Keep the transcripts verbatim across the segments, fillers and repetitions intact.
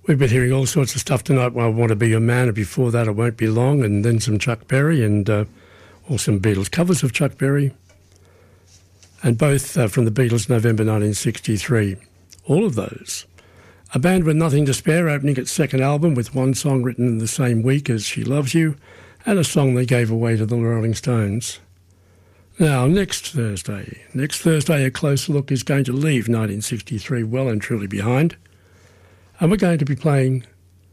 We've been hearing all sorts of stuff tonight. Well, I Want to Be Your Man, and before that, I Won't Be Long, and then some Chuck Berry, and uh, or some Beatles covers of Chuck Berry, and both uh, from the Beatles, November nineteen sixty-three. All of those. A band with nothing to spare, opening its second album with one song written in the same week as She Loves You, and a song they gave away to the Rolling Stones. Now, next Thursday, next Thursday, a close look is going to leave nineteen sixty-three well and truly behind. And we're going to be playing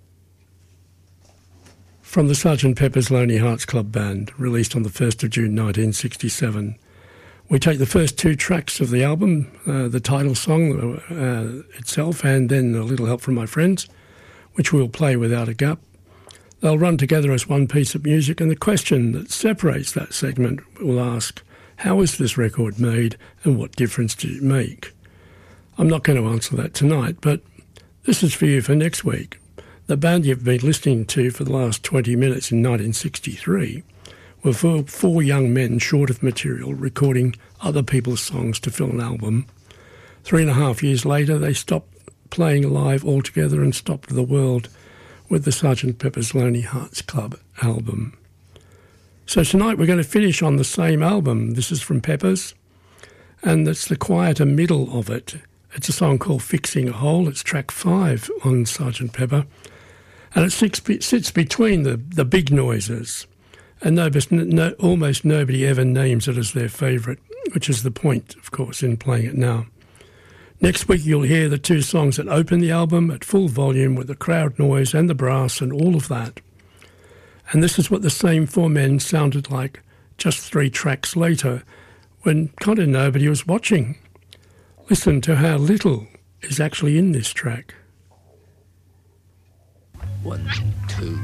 from the Sergeant Pepper's Lonely Hearts Club Band, released on the first of June nineteen sixty-seven. We take the first two tracks of the album, uh, the title song uh, itself, and then a little help from my friends, which we'll play without a gap. They'll run together as one piece of music, and the question that separates that segment will ask, how is this record made and what difference did it make? I'm not going to answer that tonight, but this is for you for next week. The band you've been listening to for the last twenty minutes in nineteen sixty-three were four, four young men short of material recording other people's songs to fill an album. Three and a half years later, they stopped playing live altogether and stopped the world with the Sergeant Pepper's Lonely Hearts Club album. So tonight we're going to finish on the same album. This is from Pepper's, and it's the quieter middle of it. It's a song called Fixing a Hole. It's track five on Sergeant Pepper. And it sits, sits between the, the big noises. And no, no, almost nobody ever names it as their favourite, which is the point, of course, in playing it now. Next week you'll hear the two songs that open the album at full volume with the crowd noise and the brass and all of that. And this is what the same four men sounded like just three tracks later when kind of nobody was watching. Listen to how little is actually in this track. One, two.